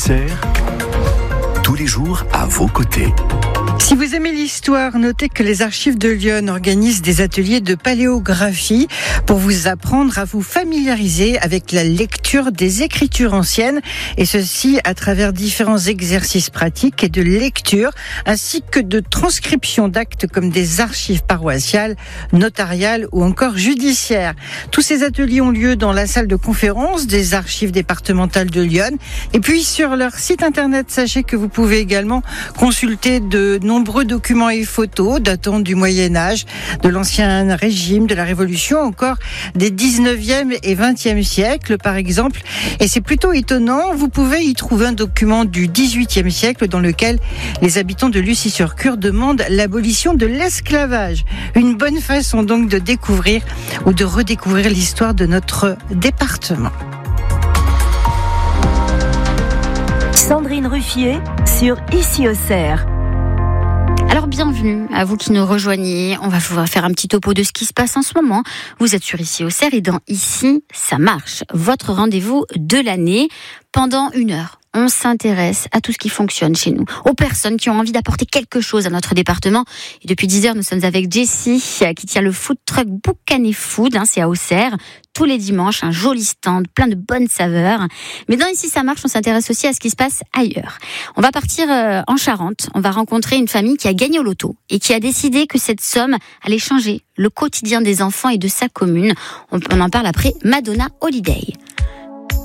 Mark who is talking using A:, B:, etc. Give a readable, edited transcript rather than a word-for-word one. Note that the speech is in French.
A: Auxerre, tous les jours à vos côtés.
B: Si vous aimez l'histoire, notez que les archives de Lyon organisent des ateliers de paléographie pour vous apprendre à vous familiariser avec la lecture des écritures anciennes, et ceci à travers différents exercices pratiques et de lecture, ainsi que de transcription d'actes comme des archives paroissiales, notariales ou encore judiciaires. Tous ces ateliers ont lieu dans la salle de conférence des archives départementales de Lyon. Et puis sur leur site internet, sachez que vous pouvez également consulter de nombreux documents et photos datant du Moyen-Âge, de l'Ancien Régime, de la Révolution, encore des 19e et 20e siècles par exemple. Et c'est plutôt étonnant, vous pouvez y trouver un document du 18e siècle dans lequel les habitants de Lucy-sur-Cure demandent l'abolition de l'esclavage. Une bonne façon donc de découvrir ou de redécouvrir l'histoire de notre département.
C: Sandrine Ruffier sur Ici Auxerre.
D: Alors bienvenue à vous qui nous rejoignez. On va pouvoir faire un petit topo de ce qui se passe en ce moment. Vous êtes sur Ici Auxerre et dans Ici, ça marche. Votre rendez-vous de l'année. Pendant 1 heure, on s'intéresse à tout ce qui fonctionne chez nous, aux personnes qui ont envie d'apporter quelque chose à notre département. Et depuis 10 heures, nous sommes avec Jessie qui tient le food truck Boucané Food, c'est à Auxerre. Tous les dimanches, un joli stand, plein de bonnes saveurs. Mais dans Ici ça marche, on s'intéresse aussi à ce qui se passe ailleurs. On va partir en Charente. On va rencontrer une famille qui a gagné au loto et qui a décidé que cette somme allait changer le quotidien des enfants et de sa commune. On en parle après Madonna Holiday.